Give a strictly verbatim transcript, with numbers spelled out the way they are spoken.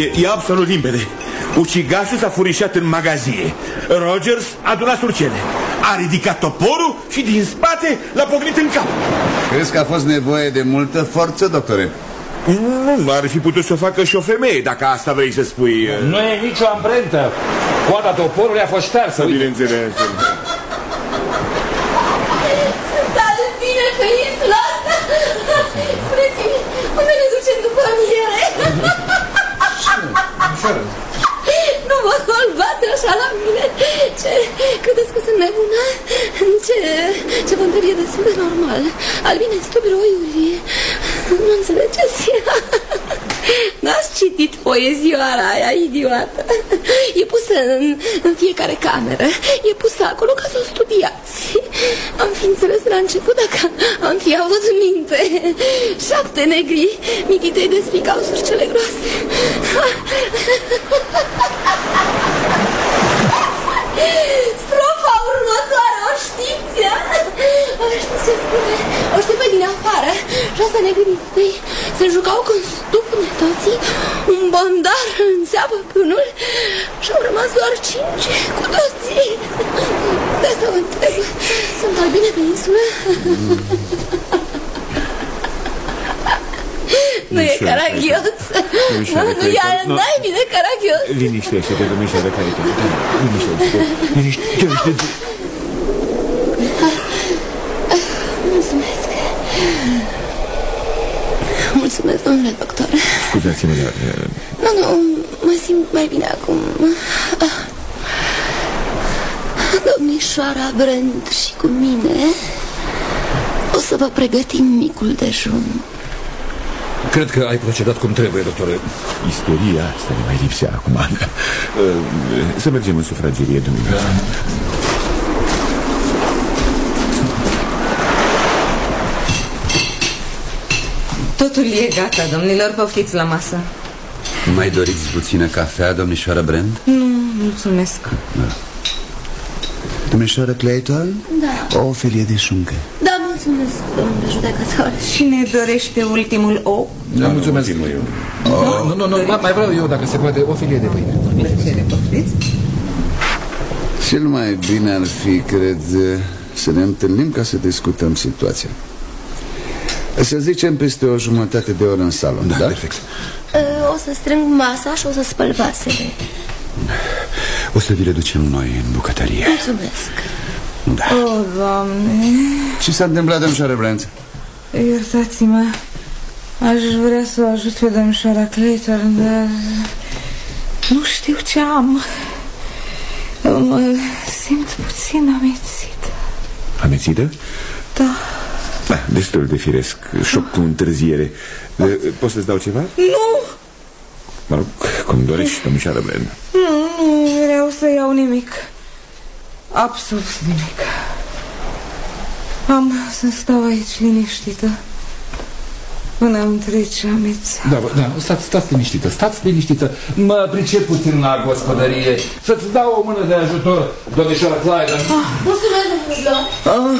E, e absolut limpede. Ucigașul s-a furișat în magazie. Rogers a adunat surcele. A ridicat toporul și din spate l-a pocnit în cap. Crezi că a fost nevoie de multă forță, doctore? Nu, ar fi putut să o facă și o femeie, dacă asta vrei să spui. Nu e nicio amprentă. Coada toporului a fost ștearsă. Bineînțeles. Sunt atât bine că ești la asta. Spuneți-mi, unde ne ducem după miere? Nu mă colbați așa la mine. Ce, credeți că sunt nebună? Ce, ce vă trebuie destul de normal. Albine, stubiroiuri. Nu înțelegeți? N-ați citit poezioara aia idiotă. E pusă în, în fiecare cameră. E pusă acolo ca să o studiați. Am fi înțeles de la început dacă am fi avut minte. Șapte negri mititei despicau surcele groase. Strofa următoare, o știți? O știți ce spune? O știu pe din afară. Șase negri mititei se jucau când stupne toții. Un bondar înțeapă pe unul și au rămas doar cinci cu toții. De asta vă întreb. Sunt albine pe insulă? Nu e caragios. Nu e al naibine caragios. Liniștește-te, domnișoară Caritate. Liniștește-te. Liniștește-te. Mulțumesc. Mulțumesc, domnule doctor. Scuzați-mă, dar... Nu, nu, mă simt mai bine acum. Domnișoara Brent și cu mine o să vă pregătim micul dejun. Cred că ai procedat cum trebuie, doctore. Isteria asta ne mai lipsea acum. Să mergem în sufragerie, dumneavoastră. Totul e gata, domnilor, poftiți la masă. Mai doriți puțină cafea, domnișoară Brent? Nu, mulțumesc. Da. Domnișoară Clayton? Da. O felie de șuncă. Da, mulțumesc, domnule judecător. Cine dorește ultimul ou? Da, mulțumesc. Oh. Nu, nu, nu, mai vreau eu, dacă se poate, o filie de pâine. Plăcere, poftiți? Cel mai bine ar fi, cred, să ne întâlnim ca să discutăm situația. Să zicem peste o jumătate de oră în salon, da? Da? Perfect. O să strâng masa și o să spăl vasele. O să vi le ducem noi în bucătărie. Mulțumesc. Da. O, Doamne. Ce s-a întâmplat, domnișoară Brent? Iertați-mă. Aș vrea să o ajut pe domnișoara Clayton, dar nu știu ce am. Mă simt puțin amețită. Amețită? Da. Da, destul de firesc. Șoc cu întârziere. Poți să-ți dau ceva? Nu! Mă rog, cum dorești, domnișoară Brent. Nu, nu vreau să iau nimic. Absolut nimic. Am să stau aici liniștită până îmi trece ameția. Da, da, stați, stați liniștită, stați liniștită. Mă pricep puțin la gospodărie. Să-ți dau o mână de ajutor, domnișoara Clayton. Mulțumesc, domnule.